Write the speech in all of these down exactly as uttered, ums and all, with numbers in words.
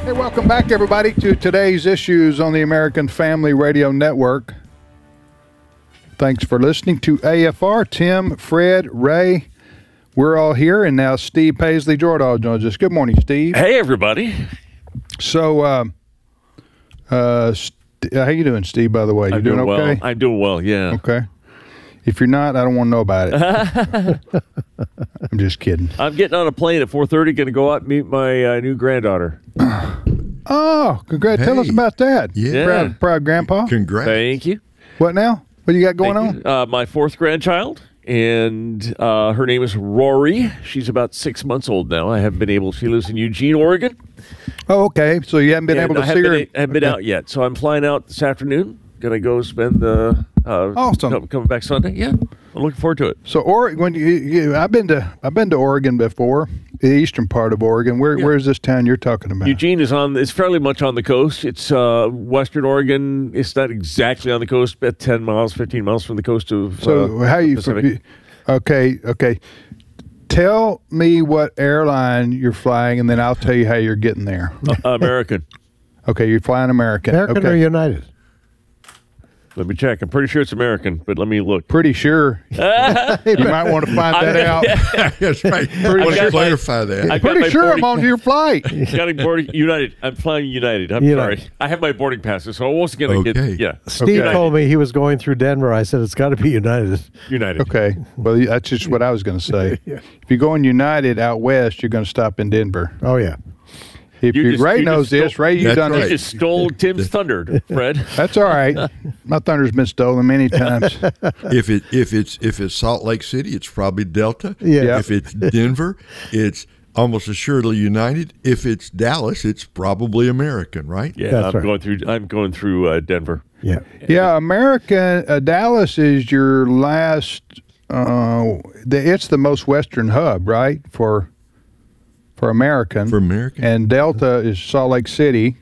Hey, welcome back, everybody, to today's issues on the American Family Radio Network. Thanks for listening to A F R. Tim, Fred, Ray, we're all here, and now Steve Paisley Jordan joins us. Good morning, Steve. Hey, everybody. So, uh, uh, st- how you doing, Steve, by the way? You I'm doing, doing okay? well. I'm doing well, yeah. Okay. If you're not, I don't want to know about it. I'm just kidding. I'm getting on a plane at four thirty, going to go out and meet my uh, new granddaughter. Oh, congrats. Tell us Hey. about that. Yeah. Proud, proud grandpa. Congrats. Thank you. What now? What do you got going Thank on? you. Uh, my fourth grandchild, and uh, her name is Rory. She's about six months old now. I haven't been able, she lives in Eugene, Oregon. Oh, okay. So you haven't been and able to I see haven't her? been, I haven't been Okay. out yet, so I'm flying out this afternoon. Going to go spend the uh, Awesome. come- coming back Sunday. Yeah, I'm looking forward to it. So Oregon, when you, you, I've been to I've been to Oregon before, the eastern part of Oregon. Where Yeah. where's this town you're talking about? Eugene is on. It's fairly much on the coast. It's uh, Western Oregon. It's not exactly on the coast, but ten miles, fifteen miles from the coast of. So uh, how you? Pacific. Okay, okay. Tell me what airline you're flying, and then I'll tell you how you're getting there. Uh, American. Okay, you're flying American. American okay. or United? Let me check. I'm pretty sure it's American, but let me look. Pretty sure. You might want to find that out. That's right. I want got to my- clarify that. I got Pretty my sure I'm boarding- on your flight. Got a boarding United. I'm flying United. I'm United. sorry. I have my boarding passes, so I wasn't going to Okay. get. Yeah, Steve United. told me he was going through Denver. I said, it's got to be United. United. Okay. Well, that's just what I was going to say. If you're going United out west, you're going to stop in Denver. Oh, yeah. If You you just- Ray you knows just this, stole- Ray, you've That's done You right. this. just stole Tim's thunder, Fred. That's all right. My thunder's been stolen many times. if it if it's if it's Salt Lake City, it's probably Delta. Yeah. Yeah. If it's Denver, it's almost assuredly United. If it's Dallas, it's probably American, right? Yeah, That's I'm right. going through. I'm going through uh, Denver. Yeah. Yeah, American uh, Dallas is your last. Uh, the, it's the most western hub, right? For for American. For American. And Delta is Salt Lake City.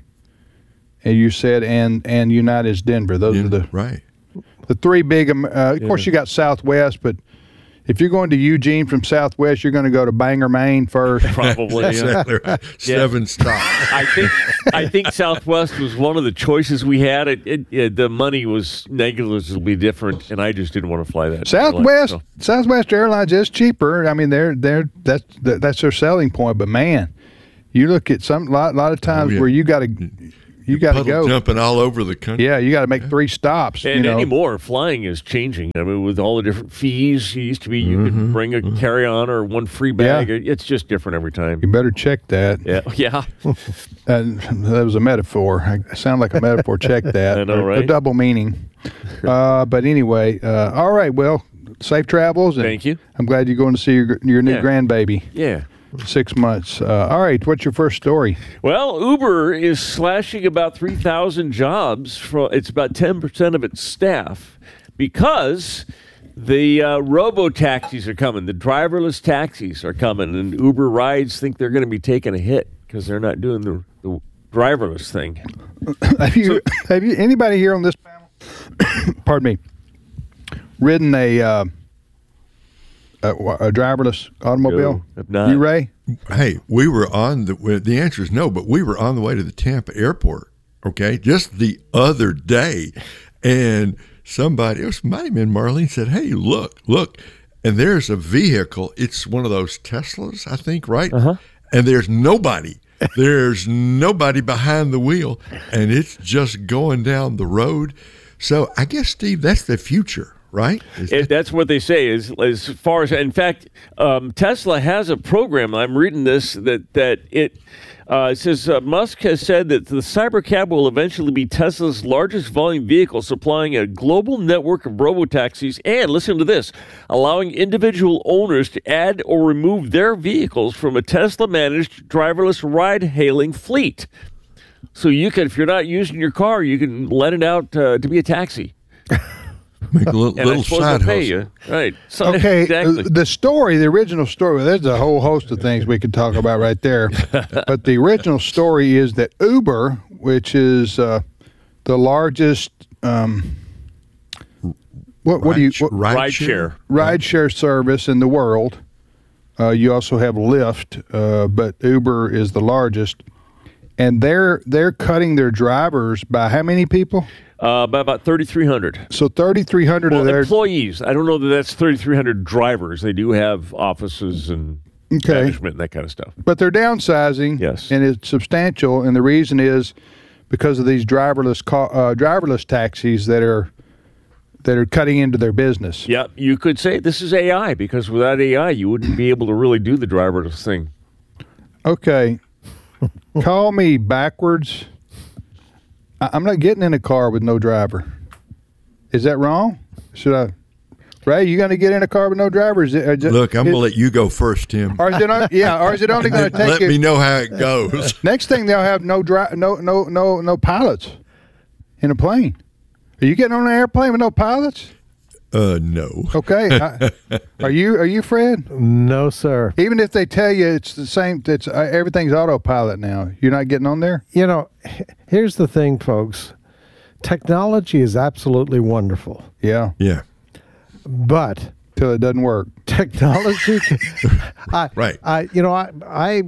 And you said and and United is Denver. Those Yeah, are the right. the three big. um, Uh, of course, you got Southwest, but if you're going to Eugene from Southwest, you're going to go to Bangor, Maine first. Probably. yeah. Exactly right. Seven stops. I think I think Southwest was one of the choices we had. It, it, it the money was negligibly different, and I just didn't want to fly that. Southwest So, Southwest Airlines is cheaper. I mean, they're they're that's that, that's their selling point. But man, you look at some lot lot of times Oh, yeah. where you got to you got to Puddle go. jumping all over the country. Yeah, you got to make three stops. and you know, anymore, flying is changing. I mean, with all the different fees, it used to be you could bring a carry-on or one free bag. Yeah. It's just different every time. you better check that. Yeah, yeah. And that was a metaphor. I sound like a metaphor. Check that. I know, A- A right? double meaning. Uh, but anyway, uh, all right. Well, safe travels. And Thank you. I'm glad you're going to see your your new Yeah. grandbaby. Yeah. Six months. Uh, all right. What's your first story? Well, Uber is slashing about three thousand jobs. From, it's about ten percent of its staff because the uh, robo-taxis are coming. The driverless taxis are coming, and Uber rides think they're going to be taking a hit because they're not doing the, the driverless thing. Have you have you anybody here on this panel? Pardon me. Ridden a uh, a, a driverless automobile? No, I've not. You, Ray? Hey, we were on the. well, The answer is no, but we were on the way to the Tampa airport. Okay, just the other day, and somebody, it was might have been Marlene, said, "Hey, look, look," and there's a vehicle. It's one of those Teslas, I think, right? Uh-huh. And there's nobody. There's nobody behind the wheel, and it's just going down the road. So I guess, Steve, that's the future, right? Is It, that's what they say. Is as far as in fact, um, Tesla has a program. I'm reading this that that it, uh, it says uh, Musk has said that the Cybercab will eventually be Tesla's largest volume vehicle, supplying a global network of robotaxis, and listen to this, allowing individual owners to add or remove their vehicles from a Tesla-managed driverless ride-hailing fleet. So you can, if you're not using your car, you can let it out uh, to be a taxi. make a little, And I little suppose side they'll pay hustle. you. Right. So, Okay, exactly. uh, the story, the original story, there's a whole host of things we could talk about right there. But the original story is that Uber, which is uh, the largest, um, what, what do you, what, Ride Ride share. ride share service in the world. Uh, you also have Lyft, uh, but Uber is the largest. and they're they're cutting their drivers by how many people? Uh, by about thirty-three hundred. So thirty-three hundred Well, of their employees. I don't know that that's thirty-three hundred drivers. They do have offices and Okay. management and that kind of stuff. But they're downsizing, Yes. and it's substantial. And the reason is because of these driverless car, uh, driverless taxis that are that are cutting into their business. Yeah, you could say this is A I, because without A I, you wouldn't be able to really do the driverless thing. Okay, call me backwards. I- I'm not getting in a car with no driver. Is that wrong? Should I? Ray, you going to get in a car with no driver? Is it, is it- Look, I'm going is- to let you go first, Tim. Or is it? on- Yeah, or is it only going to take Let you? me know how it goes. Next thing they'll have no dri- no no no no pilots in a plane. Are you getting on an airplane with no pilots? Uh, no. Okay. I, are you are you Fred? No, sir. Even if they tell you it's the same, it's uh, everything's autopilot now. You're not getting on there. You know, h- here's the thing, folks. Technology is absolutely wonderful, Yeah, Yeah. but till it doesn't work. technology. I, Right. I, you know, I, I,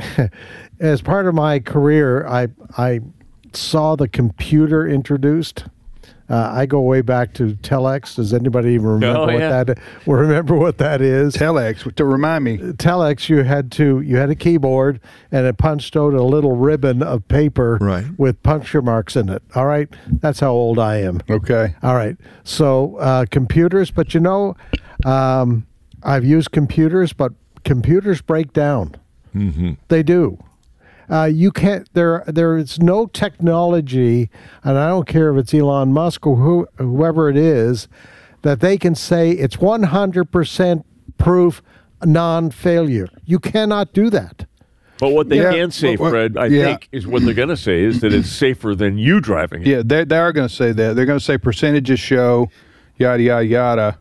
as part of my career, I, I saw the computer introduced. Uh, I go way back to telex. Does anybody even remember Oh, what yeah. that? Remember what that is? Telex to remind me. Telex, you had to you had a keyboard and it punched out a little ribbon of paper Right. with puncture marks in it. All right, that's how old I am. Okay. All right, so uh, computers, but you know, um, I've used computers, but computers break down. Mm-hmm. They do. Uh, you can't. There, there is no technology, and I don't care if it's Elon Musk or who, whoever it is, that they can say it's one hundred percent proof non-failure. You cannot do that. But what they Yeah, can say, well, well, Fred, I yeah. think, is what they're going to say is that it's safer than you driving it. Yeah, they they are going to say that. They're going to say percentages show, yada yada yada.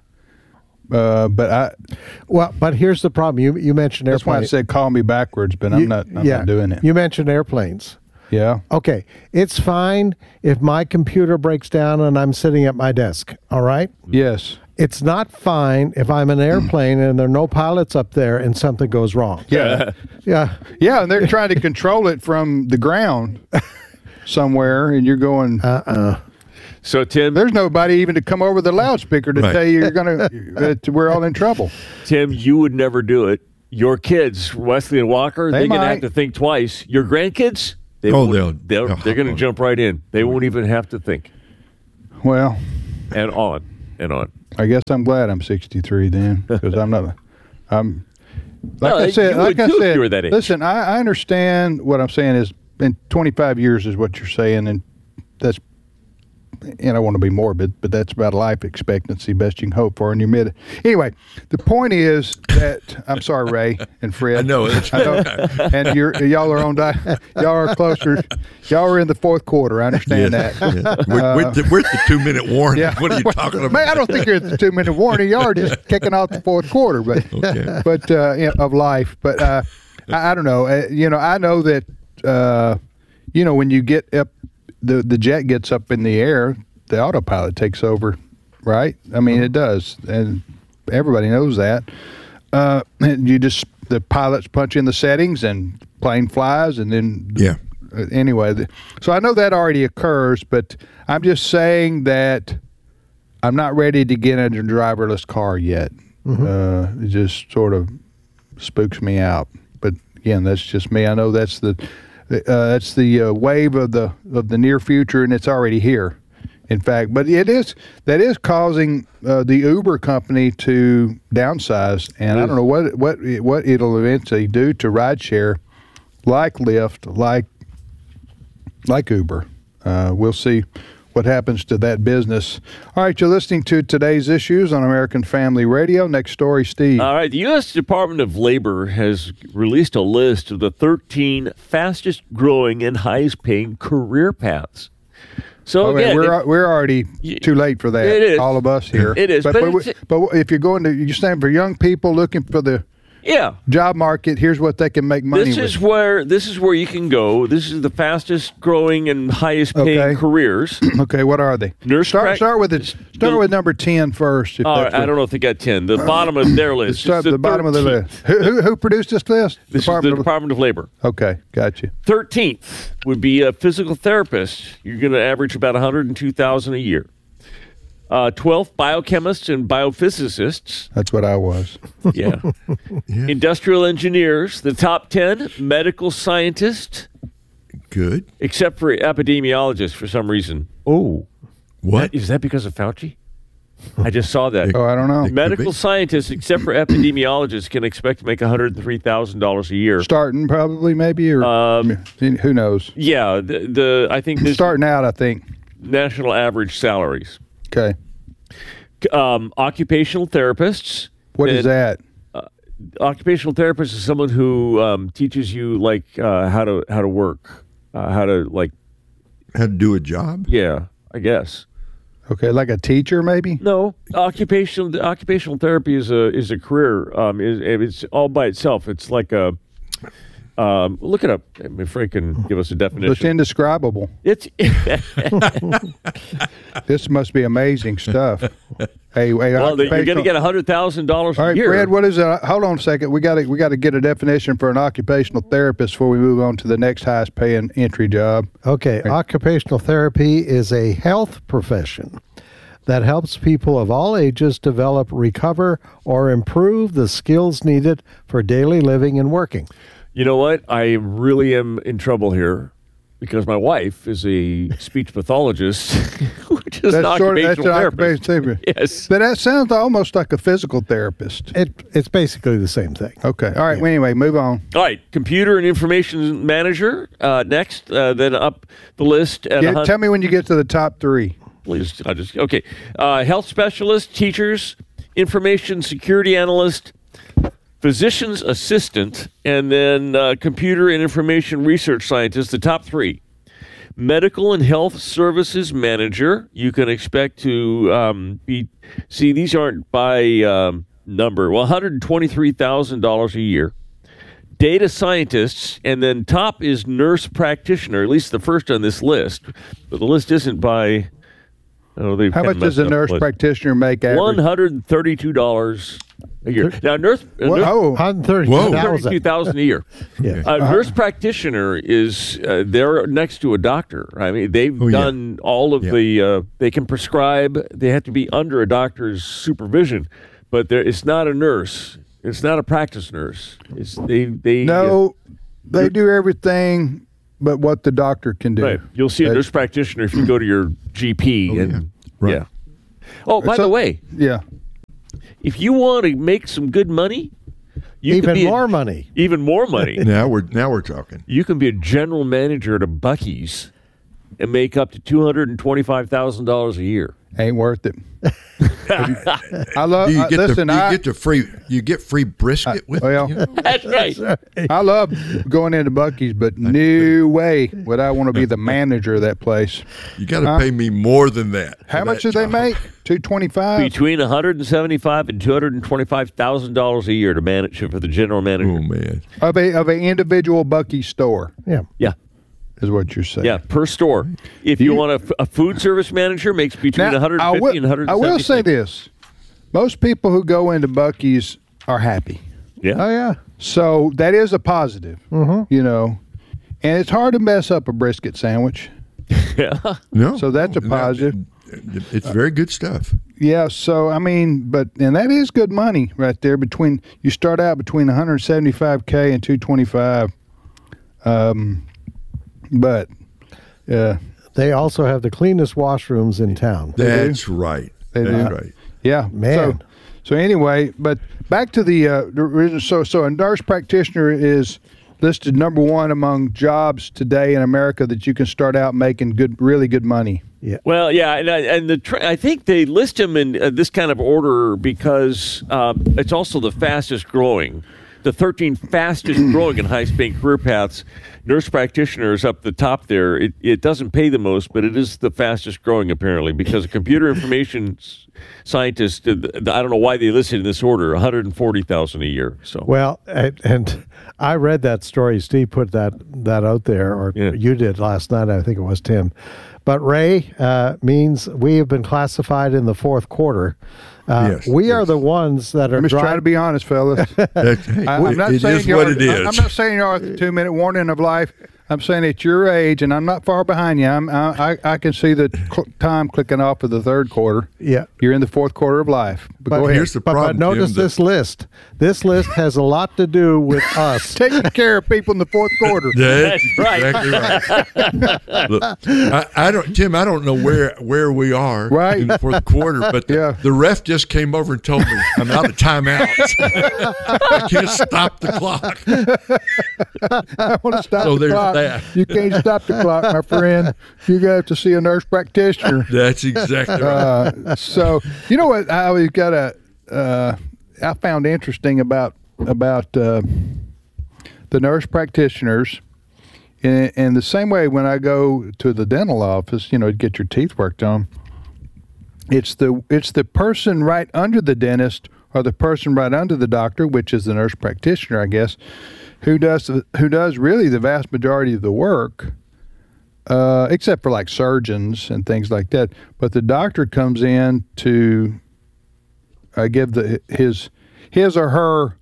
Uh, but I Well, but here's the problem. You you mentioned that's why I airplanes. said call me backwards, but I'm You- not. I'm yeah, not doing it. You mentioned airplanes. Yeah. Okay, it's fine if my computer breaks down and I'm sitting at my desk. All right. Yes. It's not fine if I'm in an airplane and there are no pilots up there and something goes wrong. Yeah. Yeah. Yeah, and they're trying to control it from the ground somewhere, and you're going. Uh-uh. So, Tim, There's nobody even to come over the loudspeaker to Right. tell you you're gonna. that we're all in trouble. Tim, you would never do it. Your kids, Wesley and Walker, They they're going to might. have to think twice. Your grandkids, they Oh, won't- they'll- they're, they'll they're going to hop on. jump right in. They won't even have to think. Well, And on and on. I guess I'm glad I'm sixty-three then, because I'm not. I'm. Like No, I said, you like would I too if said, you were that age. listen. I, I understand what I'm saying is in twenty-five years is what you're saying, and that's. And I want to be morbid, but that's about life expectancy, best you can hope for in your mid. Anyway, the point is that I'm sorry, Ray and Fred. I know it. I know, and you're y'all are on. Di- y'all are closer. Y'all are in the fourth quarter. I understand Yes, that. yes. We're, we're, the, we're at the two minute warning. Yeah. What are you talking about? Man, I don't think you're at the two minute warning. You are just kicking off the fourth quarter, but Okay. but uh, you know, of life. But uh, I, I don't know. Uh, you know, I know that uh, you know when you get up, the the jet gets up in the air, the autopilot takes over, right? I mean, it does, and everybody knows that. Uh, and you just the pilots punch in the settings, and plane flies, and then Yeah. uh, anyway, the, so I know that already occurs, but I'm just saying that I'm not ready to get in a driverless car yet. Uh, it just sort of spooks me out. But again, that's just me. I know that's the uh, that's the uh, wave of the of the near future, and it's already here. In fact, but it is that is causing uh, the Uber company to downsize, and I don't know what what what it'll eventually do to rideshare, like Lyft, like like Uber. Uh, we'll see what happens to that business. All right, you're listening to today's issues on American Family Radio. Next story, Steve. All right, the U S Department of Labor has released a list of the thirteen fastest growing and highest paying career paths. So Okay, again, we're if- we're already Y- too late for that. It is. All of us here. It is, But but but, it's- but if you're going to, you stand for young people looking for the Yeah. job market. Here's what they can make money This with. is where this is where you can go. This is the fastest growing and highest paying Okay. careers. Okay, what are they? Nurse start prac- start with it. Start the- with number ten first. If Uh, that's I what- don't know if they got ten. The bottom of their list. Start is at the bottom of the thirteenth. list. Who, who, who produced this list? This is the Department of Labor. Okay, got you. Thirteenth would be a physical therapist. You're going to average about one hundred two thousand a year. Uh, twelfth, biochemists and biophysicists. That's what I was. Yeah. Yeah. Industrial engineers. The top ten, medical scientists, Good. except for epidemiologists for some reason. Oh, What? is that because of Fauci? I just saw that. Oh, I don't know. It could Medical be. scientists, except for epidemiologists, can expect to make one hundred three thousand dollars a year. Starting probably, maybe, or Um, who knows? Yeah, the, the I think this Starting out, I think. national average salaries. Okay, Um, occupational therapists. what is And that? Occupational therapist is someone who um, teaches you like uh, how to how to work, uh, how to like How to do a job? yeah, I guess. Okay, like a teacher, maybe. No, occupational occupational therapy is a is a career. Um, is it's all by itself. It's like a um, look it up. I mean, Frank can give us a It's definition. indescribable. It's This must be amazing stuff. Hey, hey, well, you're going to occupational- get a hundred thousand dollars All a right, year. Fred. What is it? Hold on a second. We got to we got to get a definition for an occupational therapist before we move on to the next highest paying entry job. Okay, occupational therapy is a health profession that helps people of all ages develop, recover, or improve the skills needed for daily living and working. You know what? I really am in trouble here because my wife is a speech pathologist, which is an That's sort of that's occupational an therapist. occupational therapist. Yes. But that sounds almost like a physical therapist. It it's basically the same thing. Okay. All right. Well, anyway, move on. All right, computer and information manager uh, next. Uh, then up the list. At a Get, hun- tell me when you get to the top three. Please, I just okay. Uh, health specialist, teachers, information security analyst, physician's assistant, and then uh, computer and information research scientist. The top three. Medical and health services manager. You can expect to um, be. See, these aren't by um, number. Well, one hundred twenty-three thousand dollars a year. Data scientists, and then top is nurse practitioner. At least the first on this list, but the list isn't by. Oh, they've How kinda much does messed a up nurse the list. practitioner make average? One hundred thirty-two dollars a year. Now, nurse, a Well, nurse oh, one hundred thirty Whoa. thirty-two thousand. thousand a year. Yeah. A nurse practitioner is uh, they're next to a doctor. I mean, they've Oh, yeah. done all of Yeah. the. Uh, they can prescribe. They have to be under a doctor's supervision, but there, it's not a nurse. It's not a practice nurse. It's they. They no, they do everything but what the doctor can do. Right. You'll see a That's- nurse practitioner if you go to your G P. Oh, and yeah. Right. yeah. Oh, by So- the way, Yeah. if you want to make some good money, you can Even be a- more money. even more money. Now we're now we're talking. You can be a general manager at a Buc-ee's and make up to two hundred and twenty-five thousand dollars a year. Ain't worth it. I love. Do you uh, get listen, the you I, get the free you get free brisket with well, it? That's right. I love going into Buc-ee's, but no way would I want to be the manager of that place. You got to Huh? pay me more than that. for How much that do they job. make? Two twenty-five. Between one hundred seventy-five and two hundred twenty-five thousand dollars a year to manage it for the general manager. Oh man, of a of an individual Buc-ee's store Yeah. Yeah, is what you're saying. yeah, per store. If you, want a, f- a food service manager, makes between Now, one hundred I fifty will, and one hundred. I will say this: most people who go into Buc-ee's are happy, Oh Yeah, yeah. so that is a positive. Mm-hmm. You know, and it's hard to mess up a brisket sandwich. yeah. no. So that's a no, positive. It's very good stuff. Yeah, so I mean, but and that is good money right there. Between you start out between one hundred seventy-five k and two twenty-five. Um, but yeah, They also have the cleanest washrooms in town. They do? That's right. They That's do. right. yeah, Man. So, so anyway, but back to the uh, the original. So so a nurse practitioner is listed number one among jobs today in America that you can start out making good, really good money. Well, yeah, and, I- and the tra- I think they list them in uh, this kind of order because um, it's also the fastest growing, the thirteen fastest growing and highest paying career paths. nurse practitioners up the top there. It, it doesn't pay the most, but it is the fastest growing, apparently, because a computer information s- scientist, uh, I don't know why they listed in this order, one hundred forty thousand dollars a year. So Well, and, and I read that story. Steve put that, that out there, or Yeah. you did last night. I think it was Tim. But Ray uh, means we have been classified in the fourth quarter. Uh, Yes, we are yes. the ones that are I'm just trying driving. to be honest, fellas. That's, hey, I, I'm not it saying is you're, what it is. I'm not saying you're at the two minute warning of life. I'm saying at your age, and I'm not far behind you. I'm, I, I I can see the cl- time clicking off of the third quarter. Yeah. You're in the fourth quarter of life. But, But go ahead. here's the But, but problem, notice Tim, that- this list. This list has a lot to do with us. Taking care of people in the fourth quarter. That's, That's right. exactly right. Look, I, I don't, Tim. I don't know where where we are Right. in the fourth quarter, but the, Yeah. the ref just came over and told me I'm out of timeouts. I can't stop the clock. I want to stop So the there's clock. that. You can't stop the clock, my friend. You got to see a nurse practitioner. That's exactly right. Uh, so you know what I always got a uh, I found interesting about about uh, the nurse practitioners. In, in the same way, when I go to the dental office, you know, to get your teeth worked on, it's the it's the person right under the dentist or the person right under the doctor, which is the nurse practitioner, I guess, who does the, who does really the vast majority of the work. Uh, except for like surgeons and things like that. But the doctor comes in to uh, give the his his or her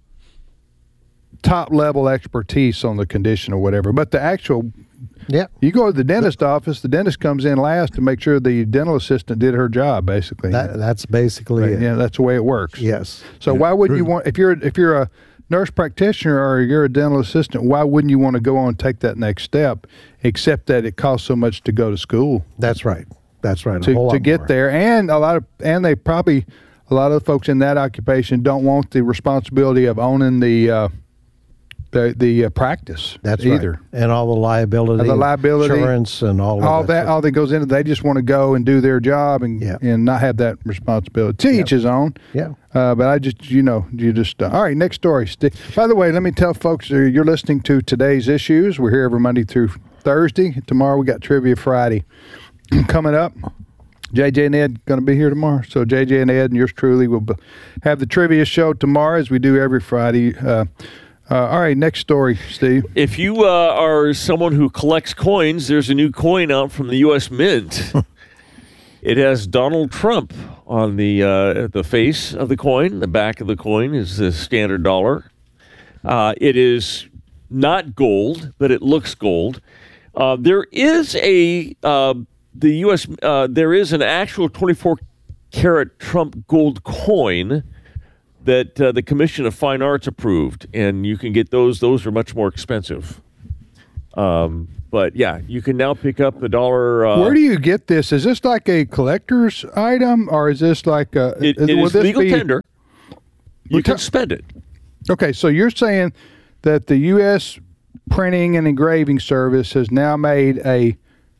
top level expertise on the condition or whatever. But the actual, Yeah. you go to the dentist office, the dentist comes in last to make sure the dental assistant did her job, basically. That, that's basically Right, it. yeah, that's the way it works. Yes. So why wouldn't you want if you're if you're a nurse practitioner or you're a dental assistant, why wouldn't you want to go on and take that next step, except that it costs so much to go to school That's right. That's right. A to, whole to lot get more. there, and a lot of and they probably a lot of the folks in that occupation don't want the responsibility of owning the uh, the the uh, practice. That's either. right. And all the liability, And the liability, insurance, and all, All of that, all that goes into. They just want to go and do their job and Yeah. and not have that responsibility. To each his own. Yeah. Uh, but I just, you know, you just, uh, all right, next story. St- By the way, let me tell folks, uh, you're listening to Today's Issues. We're here every Monday through Thursday. Tomorrow we got Trivia Friday coming up. J J and Ed going to be here tomorrow. So J J and Ed and yours truly will b- have the trivia show tomorrow as we do every Friday. Uh, uh, all right, next story, Steve. if you uh, are someone who collects coins, there's a new coin out from the U S Mint. It has Donald Trump on the uh, the face of the coin. The back of the coin is the standard dollar. Uh, it is not gold, but it looks gold. Uh, there is a uh, the U S Uh, there is an actual twenty-four karat Trump gold coin that uh, the Commission of Fine Arts approved, and you can get those. Those are much more expensive. Um, but yeah, you can now pick up the dollar. Uh, Where do you get this? Is this like a collector's item, or is this like a? it, it will is this legal be- tender. You Well, can te- spend it. Okay, so you're saying that the U S Printing and Engraving Service has now made a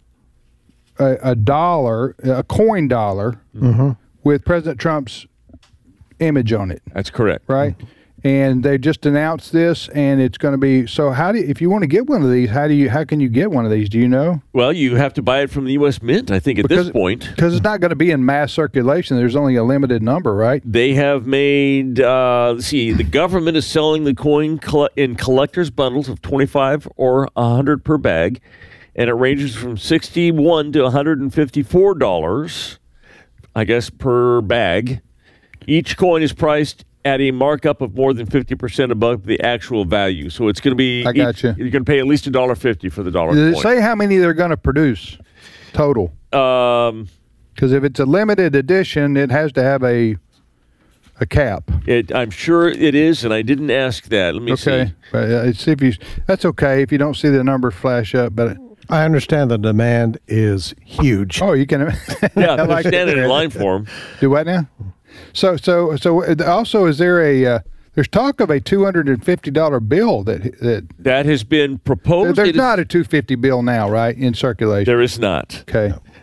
a, a dollar, a coin dollar, with President Trump's image on it, That's correct. right? And they just announced this, and it's going to be. So, how do you, if you want to get one of these? How do you? How can you get one of these? Do you know? Well, you have to buy it from the U S Mint, I think, at Because- this point. Because it's not going to be in mass circulation. There's only a limited number, right? They have made, uh, let's see, the government is selling the coin coll- in collector's bundles of twenty-five or one hundred per bag, and it ranges from sixty-one to one hundred fifty-four dollars, I guess, per bag. Each coin is priced at a markup of more than fifty percent above the actual value. So it's going to be, I got each- you. You're going to pay at least one dollar fifty for the dollar Does it coin. say how many they're going to produce total? Um, Because if it's a limited edition, it has to have a a cap. it, I'm sure it is, and I didn't ask that. Let me Okay, see. but uh, see if you. That's okay if you don't see the number flash up. But I understand the demand is huge. oh, you can. Yeah, I they're like it. standing in line for them. Do what now? So so so. Also, is there a? Uh, there's talk of a two hundred and fifty dollar bill that that That has been proposed. there's It is- not a two fifty bill now, right, in circulation. There is not. Okay.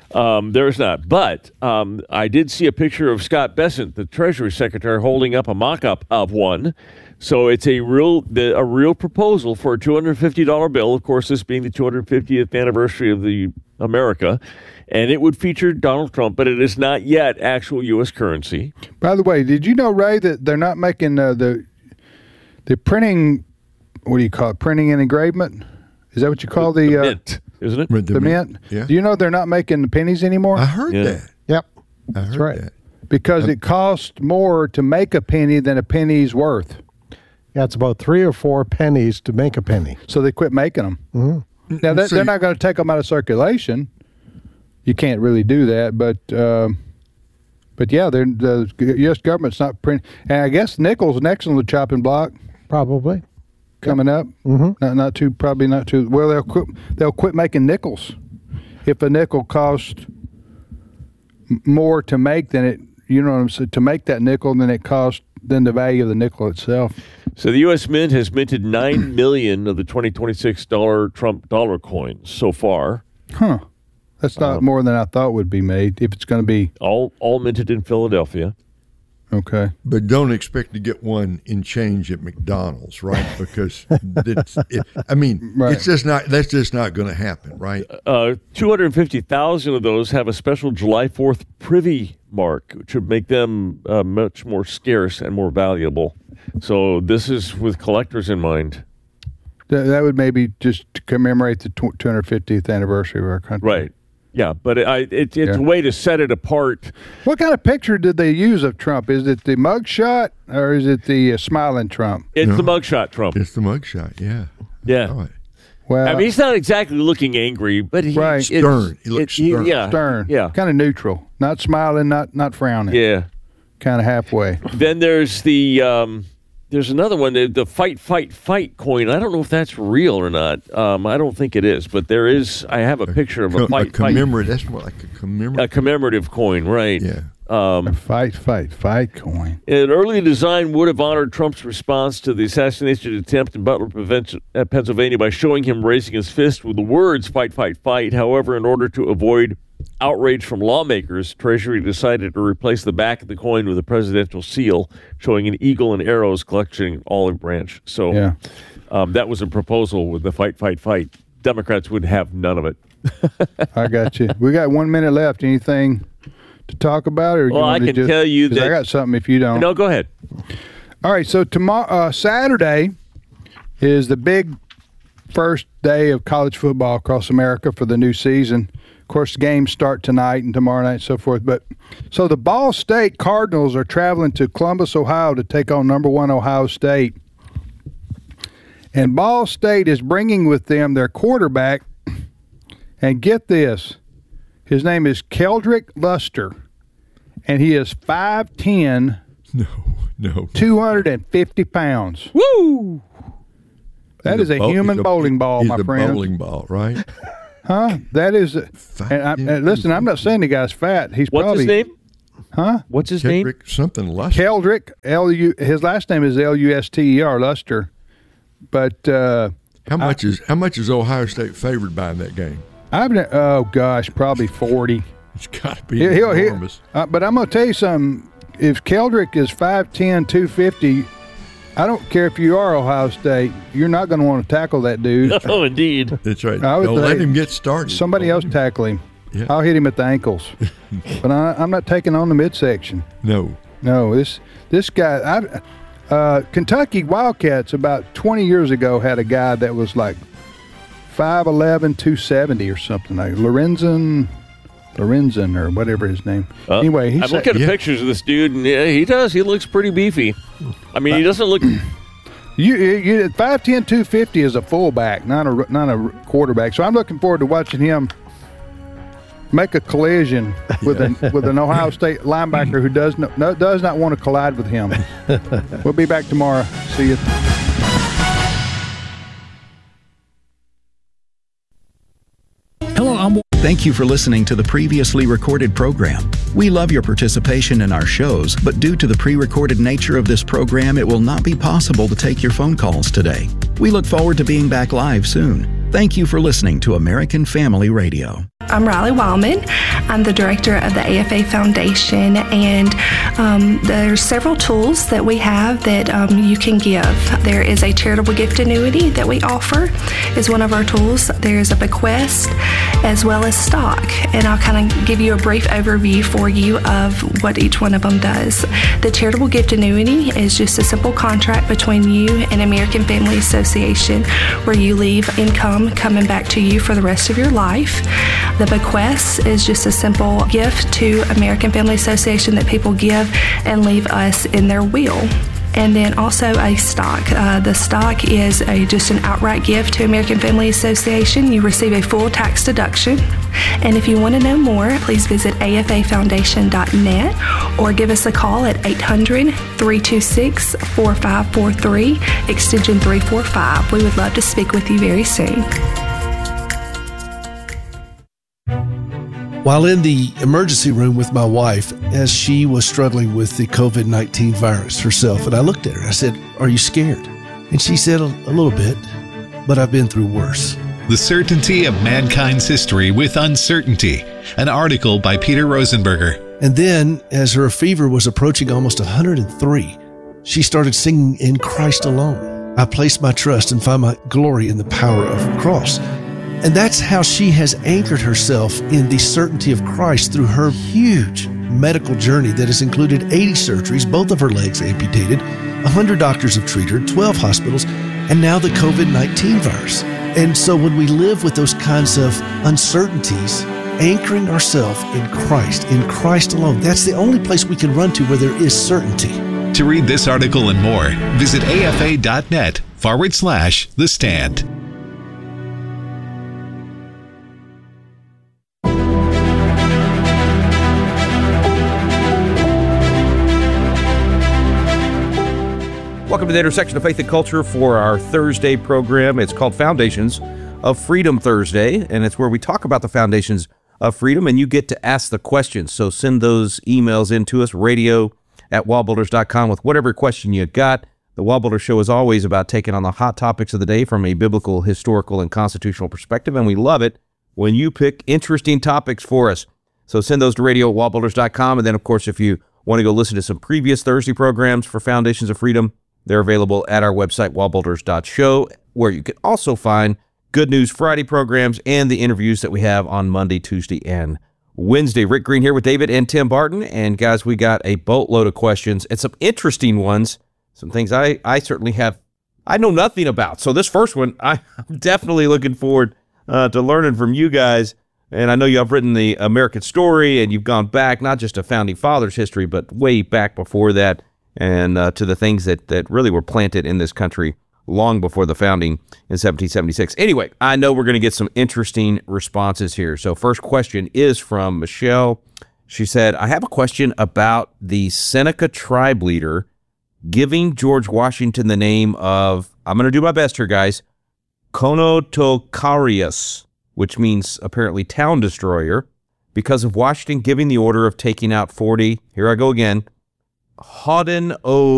Um, there's not. But um, I did see a picture of Scott Bessent, the Treasury Secretary, holding up a mock-up of one. So it's a real the, a real proposal for a two hundred fifty dollars bill, of course, this being the two hundred fiftieth anniversary of the America. And it would feature Donald Trump, but it is not yet actual U S currency. By the way, did you know, Ray, that they're not making uh, the the printing, what do you call it, printing and engravement? Is that what you call the, the uh, mint, isn't it? The, the mint? Yeah. Do you know they're not making the pennies anymore? I heard Yeah. that. Yep. I heard That's right. that. Because it costs more to make a penny than a penny's worth. Yeah, it's about three or four pennies to make a penny. So they quit making them. Mm-hmm. Now, they, So they're you- not going to take them out of circulation. You can't really do that, but um, but yeah, they're, the U S government's not printing. And I guess nickel's next on the chopping block Probably. coming up. Mm-hmm. Not not too probably not too well. They'll quit. They'll quit making nickels if a nickel costs m- more to make than it. You know what I'm saying? To make that nickel than it costs than the value of the nickel itself. So the U S Mint has minted nine million of the twenty twenty-six dollar Trump dollar coins so far. Huh. That's not Um, more than I thought would be made if it's going to be All all minted in Philadelphia. okay. But don't expect to get one in change at McDonald's, right? Because it's, it, I mean, Right. it's just not. That's just not going to happen, right? Uh, two hundred fifty thousand of those have a special July fourth privy mark, which would make them uh, much more scarce and more valuable. So this is with collectors in mind. That, that would maybe just to commemorate the two hundred fiftieth anniversary of our country. Right. Yeah, but it, I, it, it's Yeah. a way to set it apart. What kind of picture did they use of Trump? Is it the mugshot or is it the uh, smiling Trump? It's No. the mugshot Trump. It's the mugshot. Yeah. Yeah. Oh, it- Well, I mean, he's not exactly looking angry, but he, Right. it's- Stern. He looks it- stern. Yeah. stern. Yeah. Kind of neutral. Not smiling, not not frowning. Yeah. Kind of halfway. Then there's the um, there's another one, the, the fight, fight, fight coin. I don't know if that's real or not. Um, I don't think it is, but there is. I have a picture of a Co- fight, a fight, commemorative. That's more like a a commemorative. commemorative coin, right? Yeah. Um, Fight, fight, fight coin. An early design would have honored Trump's response to the assassination attempt in Butler, Preven- uh, Pennsylvania, by showing him raising his fist with the words "fight, fight, fight." However, in order to avoid outrage from lawmakers, Treasury decided to replace the back of the coin with a presidential seal showing an eagle and arrows clutching an olive branch. So Yeah. um, that was a proposal with the "fight, fight, fight." Democrats would have none of it. I got you. We got one minute left. Anything to talk about? Or you Well, I want to can just, tell you 'cause I that- got something if you don't. No, go ahead. All right, so tomorrow, uh, Saturday, is the big first day of college football across America for the new season. Of course, games start tonight and tomorrow night and so forth. But so the Ball State Cardinals are traveling to Columbus, Ohio, to take on number one Ohio State. And Ball State is bringing with them their quarterback. And get this, his name is Keldrick Luster, and he is five ten. No, no. two hundred fifty pounds. Woo! That He's is a bow- human he's a- bowling ball, he's my a friend. bowling ball, right? Huh? That is. A, and I, and listen, I'm not saying the guy's fat. He's What's probably his name? Huh? What's his name? Kendrick, something less. Keldrick. L U. His last name is L U S T E R, Luster. But uh, How much is how much is Ohio State favored by in that game? I've been, oh gosh, probably forty. It's got to be He'll, he'll, he'll- enormous. uh, but I'm gonna tell you something. If Keldrick is five ten, two fifty, I don't care if you are Ohio State. You're not going to want to tackle that dude. Oh, indeed. That's right. I would Don't let say him get started. Somebody else tackle him. Yeah. I'll hit him at the ankles. But I, I'm not taking on the midsection. No. No, this this guy. I, uh, Kentucky Wildcats about twenty years ago had a guy that was like five eleven, two seventy or something. Like Lorenzen, Lorenzen or whatever his name. Uh, anyway, he's I'm looking at yeah. pictures of this dude, and yeah, he does. He looks pretty beefy. I mean, he doesn't look. You, you five ten, two fifty is a fullback, not a not a quarterback. So I'm looking forward to watching him make a collision with an with an Ohio State linebacker who does not no, does not want to collide with him. We'll be back tomorrow. See you. Hello, I'm. Thank you for listening to the previously recorded program. We love your participation in our shows, but due to the pre-recorded nature of this program, it will not be possible to take your phone calls today. We look forward to being back live soon. Thank you for listening to American Family Radio. I'm Riley Wildman. I'm the director of the A F A Foundation, and um, there's several tools that we have that um, you can give. There is a charitable gift annuity that we offer is one of our tools. There's a bequest as well as stock, and I'll kind of give you a brief overview for you of what each one of them does. The charitable gift annuity is just a simple contract between you and American Family Association where you leave income coming back to you for the rest of your life. The bequest is just a simple gift to American Family Association that people give and leave us in their will. And then also a stock. Uh, the stock is a just an outright gift to American Family Association. You receive a full tax deduction. And if you want to know more, please visit A F A foundation dot net or give us a call at eight hundred, three two six, four five four three, extension three four five. We would love to speak with you very soon. While in the emergency room with my wife, as she was struggling with the covid nineteen virus herself, and I looked at her, I said, "Are you scared?" And she said, a, a little bit, but I've been through worse. The Certainty of Mankind's History with Uncertainty, an article by Peter Rosenberger. And then, as her fever was approaching almost one hundred three, she started singing In Christ Alone. I place my trust and find my glory in the power of the cross. And that's how she has anchored herself in the certainty of Christ through her huge medical journey that has included eighty surgeries, both of her legs amputated, one hundred doctors have treated her, twelve hospitals, and now the covid nineteen virus. And so when we live with those kinds of uncertainties, anchoring ourselves in Christ, in Christ alone, that's the only place we can run to where there is certainty. To read this article and more, visit afa.net forward slash the stand. Welcome to the intersection of faith and culture for our Thursday program. It's called Foundations of Freedom Thursday, and it's where we talk about the foundations of freedom, and you get to ask the questions. So send those emails in to us, radio at wallbuilders dot com, with whatever question you got. The Wallbuilders Show is always about taking on the hot topics of the day from a biblical, historical, and constitutional perspective, and we love it when you pick interesting topics for us. So send those to radio at wallbuilders dot com, and then, of course, if you want to go listen to some previous Thursday programs for Foundations of Freedom, they're available at our website, wallbuilders dot show, where you can also find Good News Friday programs and the interviews that we have on Monday, Tuesday, and Wednesday. Rick Green here with David and Tim Barton. And, guys, we got a boatload of questions and some interesting ones, some things I, I certainly have, I know nothing about. So this first one, I, I'm definitely looking forward uh, to learning from you guys. And I know you have written the American story, and you've gone back, not just to Founding Fathers history, but way back before that, and uh, to the things that, that really were planted in this country long before the founding in seventeen seventy-six. Anyway, I know we're going to get some interesting responses here. So first question is from Michelle. She said, I have a question about the Seneca tribe leader giving George Washington the name of, I'm going to do my best here, guys, Conotocarius, which means apparently town destroyer, because of Washington giving the order of taking out forty, here I go again, Haudenosaunee